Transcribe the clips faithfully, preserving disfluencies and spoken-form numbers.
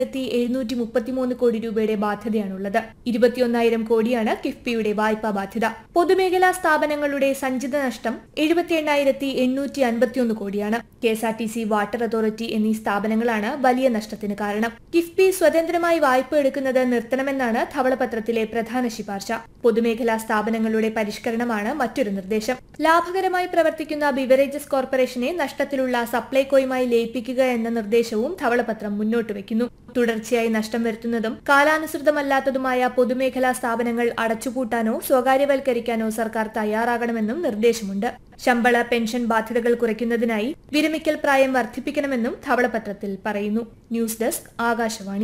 എഴുന്നൂറ്റി മുപ്പത്തിമൂന്ന് കോടി രൂപയുടെ ബാധ്യതയാണുള്ളത്. ഇരുപത്തിയൊന്നായിരം കോടിയാണ് കിഫ്ബിയുടെ വായ്പാ ബാധ്യത. പൊതുമേഖലാ സ്ഥാപനങ്ങളുടെ സഞ്ചിത നഷ്ടം എഴുപത്തി എണ്ണായിരത്തി എണ്ണൂറ്റി അൻപത്തിയൊന്ന് കോടിയാണ്. K S R T C, water authority എന്നീ സ്ഥാപനങ്ങളാണ് വലിയ നഷ്ടത്തിന് കാരണം. കിഫ്ബി സ്വതന്ത്രമായി വായ്പ എടുക്കുന്നത് നിർത്തണമെന്നാണ് ധവളപത്രത്തിലെ പ്രധാന ശുപാർശ. പൊതുമേഖലാ സ്ഥാപനങ്ങളുടെ പരിഷ്കരണമാണ് മറ്റൊരു നിർദ്ദേശം. ലാഭകരമായി പ്രവർത്തിക്കുന്ന ബിവറേജസ് കോർപ്പറേഷനെ നഷ്ടത്തിലുള്ള സപ്ലൈകോയുമായി ലയിപ്പിക്കുക എന്ന നിർദ്ദേശവും ധവളപത്രം മുന്നോട്ട് വയ്ക്കുന്നു. തുടർച്ചയായി നഷ്ടം വരുത്തുന്നതും കാലാനുസൃതമല്ലാത്തതുമായ പൊതുമേഖലാ സ്ഥാപനങ്ങൾ അടച്ചുപൂട്ടാനോ സ്വകാര്യവൽക്കരിക്കാനോ സർക്കാർ തയ്യാറാകണമെന്നും നിർദ്ദേശമുണ്ട്. ശമ്പള പെൻഷൻ ബാധ്യതകൾ കുറയ്ക്കുന്നതിനായി വിരമിക്കൽ പ്രായം വർദ്ധിപ്പിക്കണമെന്നും ധവളപത്രത്തിൽ പറയുന്നു. News desk, Akashvani.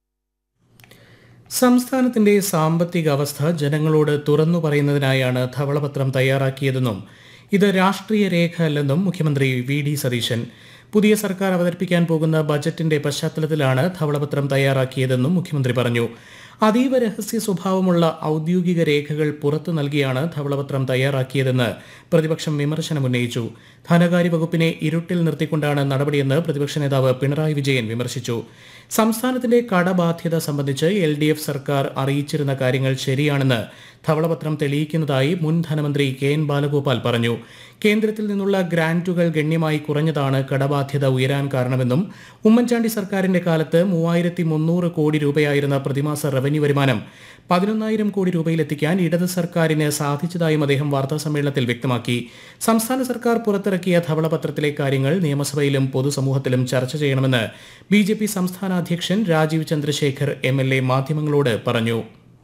സംസ്ഥാനത്തിന്റെ സാമ്പത്തിക അവസ്ഥ ജനങ്ങളോട് തുറന്നു പറയുന്നതിനായാണ് ധവളപത്രം തയ്യാറാക്കിയതെന്നും ഇത് രാഷ്ട്രീയ രേഖ അല്ലെന്നും മുഖ്യമന്ത്രി വി ഡി സതീശൻ. പുതിയ സർക്കാർ അവതരിപ്പിക്കാൻ പോകുന്ന ബജറ്റിന്റെ പശ്ചാത്തലത്തിലാണ് ധവളപത്രം തയ്യാറാക്കിയതെന്നും മുഖ്യമന്ത്രി പറഞ്ഞു. അതീവ രഹസ്യ സ്വഭാവമുള്ള ഔദ്യോഗിക രേഖകൾ പുറത്തു നൽകിയാണ് ധവളപത്രം തയ്യാറാക്കിയതെന്ന് പ്രതിപക്ഷം വിമർശനമുന്നയിച്ചു. ധനകാര്യ വകുപ്പിനെ ഇരുട്ടിൽ നിർത്തിക്കൊണ്ടാണ് നടപടിയെന്ന് പ്രതിപക്ഷ നേതാവ് പിണറായി വിജയൻ വിമർശിച്ചു. സംസ്ഥാനത്തിന്റെ കടബാധ്യത സംബന്ധിച്ച് എൽ ഡി എഫ് സർക്കാർ അറിയിച്ചിരുന്ന കാര്യങ്ങൾ ശരിയാണെന്ന് ധവളപത്രം തെളിയിക്കുന്നതായി മുൻ ധനമന്ത്രി കെ എൻ ബാലഗോപാൽ പറഞ്ഞു. കേന്ദ്രത്തിൽ നിന്നുള്ള ഗ്രാന്റുകൾ ഗണ്യമായി കുറഞ്ഞതാണ് കടബാധ്യത ഉയരാൻ കാരണമെന്നും ഉമ്മൻചാണ്ടി സർക്കാരിന്റെ കാലത്ത് മൂവായിരത്തി മുന്നൂറ് കോടി രൂപയായിരുന്ന പ്രതിമാസ റവന്യൂ വരുമാനം പതിനൊന്നായിരം കോടി രൂപയിലെത്തിക്കാൻ ഇടത് സർക്കാരിന് സാധിച്ചതായും അദ്ദേഹം വാർത്താസമ്മേളനത്തിൽ വ്യക്തമാക്കി. സംസ്ഥാന സർക്കാർ പുറത്തിറക്കിയ ധവളപത്രത്തിലെ കാര്യങ്ങൾ നിയമസഭയിലും പൊതുസമൂഹത്തിലും ചർച്ച ചെയ്യണമെന്ന് ബി ജെ പി സംസ്ഥാന അധ്യക്ഷൻ Rajeev Chandrasekhar M L A മാധ്യമങ്ങളോട് പറഞ്ഞു.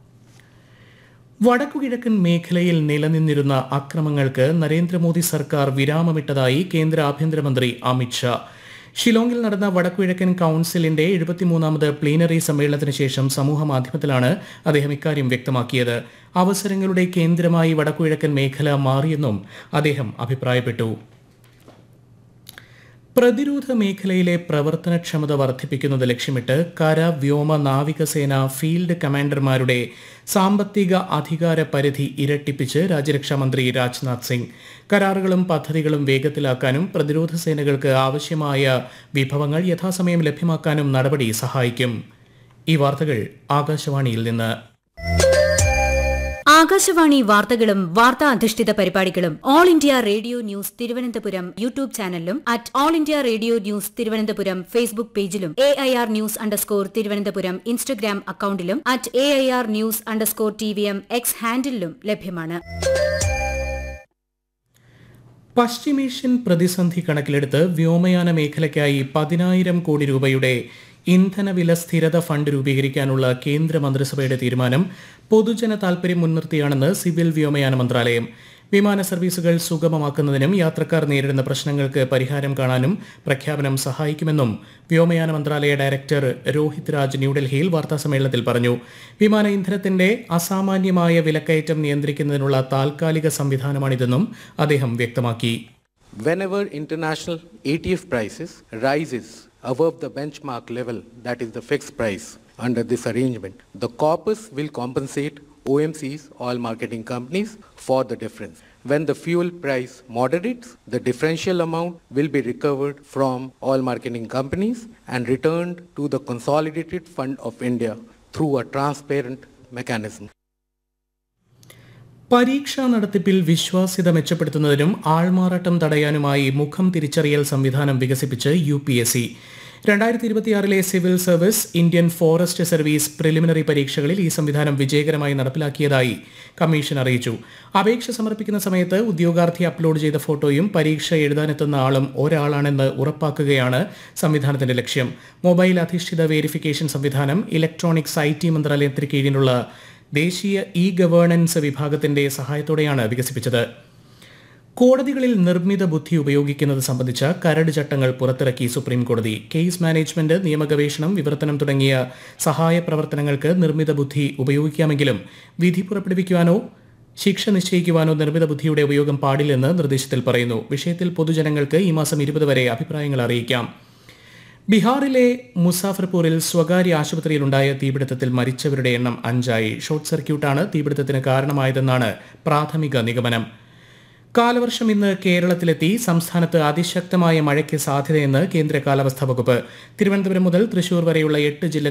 വടക്കുകിഴക്കൻ മേഖലയിൽ നിലനിന്നിരുന്ന അക്രമങ്ങൾക്ക് നരേന്ദ്രമോദി സർക്കാർ വിരാമമിട്ടതായി കേന്ദ്ര ആഭ്യന്തരമന്ത്രി അമിത്ഷാ. ഷിലോങ്ങിൽ നടന്ന വടക്കുകിഴക്കൻ കൌൺസിലിന്റെ എഴുപത്തിമൂന്നാമത് പ്ലീനറി സമ്മേളനത്തിന് ശേഷം സമൂഹമാധ്യമത്തിലാണ് അദ്ദേഹം ഇക്കാര്യം വ്യക്തമാക്കിയത്. അവസരങ്ങളുടെ കേന്ദ്രമായി വടക്കുകിഴക്കൻ മേഖല മാറിയെന്നും അദ്ദേഹം അഭിപ്രായപ്പെട്ടു. പ്രതിരോധ മേഖലയിലെ പ്രവർത്തനക്ഷമത വർദ്ധിപ്പിക്കുന്നത് ലക്ഷ്യമിട്ട് കര, വ്യോമ, നാവികസേന ഫീൽഡ് കമാൻഡർമാരുടെ സാമ്പത്തിക അധികാര പരിധി ഇരട്ടിപ്പിച്ച് രാജ്യരക്ഷാമന്ത്രി രാജ്നാഥ് സിംഗ്. കരാറുകളും പദ്ധതികളും വേഗത്തിലാക്കാനും പ്രതിരോധ സേനകൾക്ക് ആവശ്യമായ വിഭവങ്ങൾ യഥാസമയം ലഭ്യമാക്കാനും നടപടി സഹായിക്കും. ഈ വാർത്തകൾ ആകാശവാണിയിൽ നിന്ന്. ആകാശവാണി വാർത്തകളും വാർത്താ അധിഷ്ഠിത പരിപാടികളും all India radio news Thiruvananthapuram YouTube ചാനലിലും at all India radio news Thiruvananthapuram Facebook പേജിലും A I R news underscore Thiruvananthapuram Instagram അക്കൌണ്ടിലും at A I R news underscore T V M X ഹാൻഡിലും ലഭ്യമാണ്. പശ്ചിമേഷ്യൻ പ്രതിസന്ധി കണക്കിലെടുത്ത് വ്യോമയാന മേഖലയ്ക്കായി പതിനായിരം കോടി രൂപയുടെ ഇന്ധനവില സ്ഥിരത ഫണ്ട് രൂപീകരിക്കാനുള്ള കേന്ദ്ര മന്ത്രിസഭയുടെ തീരുമാനം പൊതുജന താൽപര്യം മുൻനിർത്തിയാണെന്ന് സിവിൽ വ്യോമയാന മന്ത്രാലയം. വിമാന സർവീസുകൾ സുഗമമാക്കുന്നതിനും യാത്രക്കാർ നേരിടുന്ന പ്രശ്നങ്ങൾക്ക് പരിഹാരം കാണാനും പ്രഖ്യാപനം സഹായിക്കുമെന്നും വ്യോമയാന മന്ത്രാലയ ഡയറക്ടർ രോഹിത് രാജ് ന്യൂഡൽഹിയിൽ വാർത്താസമ്മേളനത്തിൽ പറഞ്ഞു. വിമാന ഇന്ധനത്തിന്റെ അസാമാന്യമായ വിലക്കയറ്റം നിയന്ത്രിക്കുന്നതിനുള്ള താൽക്കാലിക സംവിധാനമാണിതെന്നും അദ്ദേഹം വ്യക്തമാക്കി. Whenever international A T F prices rises above the benchmark level, that is the fixed price under this arrangement, the corpus will compensate O M Cs, oil marketing companies, for the difference. When the fuel price moderates, the differential amount will be recovered from oil marketing companies and returned to the Consolidated Fund of India through a transparent mechanism. പരീക്ഷാ നടത്തിപ്പിൽ വിശ്വാസ്യത മെച്ചപ്പെടുത്തുന്നതിനും ആൾമാറാട്ടം തടയാനുമായി മുഖം തിരിച്ചറിയൽ സംവിധാനം വികസിപ്പിച്ച് U P S C. രണ്ടായിരത്തി ഇരുപത്തിയാറിലെ civil service, Indian forest service preliminary പരീക്ഷകളിൽ ഈ സംവിധാനം വിജയകരമായി നടപ്പിലാക്കിയതായി കമ്മീഷൻ അറിയിച്ചു. അപേക്ഷ സമർപ്പിക്കുന്ന സമയത്ത് ഉദ്യോഗാർത്ഥി അപ്ലോഡ് ചെയ്ത ഫോട്ടോയും പരീക്ഷ എഴുതാനെത്തുന്ന ആളും ഒരാളാണെന്ന് ഉറപ്പാക്കുകയാണ് സംവിധാനത്തിന്റെ ലക്ഷ്യം. മൊബൈൽ അധിഷ്ഠിത വേരിഫിക്കേഷൻ സംവിധാനം ഇലക്ട്രോണിക്സ് ഐ ടി മന്ത്രാലയത്തിന് കീഴിലുള്ള ദേശീയ ഇ ഗവേണൻസ് വിഭാഗത്തിന്റെ സഹായത്തോടെയാണ് വികസിപ്പിച്ചത്. കോടതികളിൽ നിർമ്മിത ബുദ്ധി ഉപയോഗിക്കുന്നത് സംബന്ധിച്ച കരട് ചട്ടങ്ങൾ പുറത്തിറക്കി സുപ്രീംകോടതി. കേസ് മാനേജ്മെന്റ്, നിയമഗവേഷണം, വിവർത്തനം തുടങ്ങിയ സഹായ പ്രവർത്തനങ്ങൾക്ക് നിർമ്മിത ബുദ്ധി ഉപയോഗിക്കാമെങ്കിലും വിധി പുറപ്പെടുവിക്കുവാനോ ശിക്ഷ നിശ്ചയിക്കുവാനോ നിർമ്മിത ബുദ്ധിയുടെ ഉപയോഗം പാടില്ലെന്ന് നിർദ്ദേശത്തിൽ പറയുന്നു. വിഷയത്തിൽ പൊതുജനങ്ങൾക്ക് ഈ മാസം ഇരുപത് വരെ അഭിപ്രായങ്ങൾ അറിയിക്കാം. ബീഹാറിലെ മുസാഫർപൂരിൽ സ്വകാര്യ ആശുപത്രിയിലുണ്ടായ തീപിടുത്തത്തിൽ മരിച്ചവരുടെ എണ്ണം അഞ്ചായി. ഷോർട്ട് സർക്യൂട്ടാണ് തീപിടുത്തത്തിന് കാരണമായതെന്നാണ് പ്രാഥമിക നിഗമനം. കാലവർഷം ഇന്ന് കേരളത്തിലെത്തി. സംസ്ഥാനത്ത് അതിശക്തമായ മഴയ്ക്ക് സാധ്യതയെന്ന് കേന്ദ്ര കാലാവസ്ഥാ വകുപ്പ്. തിരുവനന്തപുരം മുതൽ തൃശൂർ വരെയുള്ള എട്ട് ജില്ലകൾ